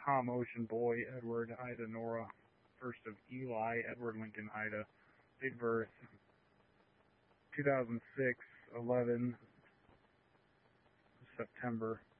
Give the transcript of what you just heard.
Tom Ocean Boy, Edward, Ida Nora, first of Eli, Edward Lincoln Ida, date of birth 2006, 11 September.